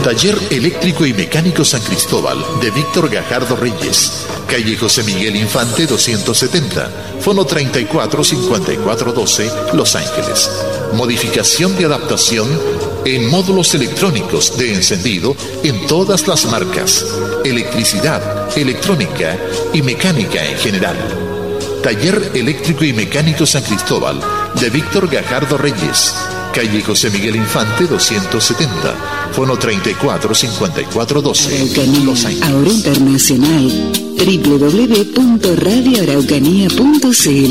Taller Eléctrico y Mecánico San Cristóbal de Víctor Gajardo Reyes, calle José Miguel Infante 270, fono 345412, Los Ángeles. Modificación de adaptación en módulos electrónicos de encendido en todas las marcas, electricidad, electrónica y mecánica en general. Taller Eléctrico y Mecánico San Cristóbal de Víctor Gajardo Reyes, calle José Miguel Infante 270, fono 345412, Los Ángeles. Ahora internacional, www.radioaraucanía.cl.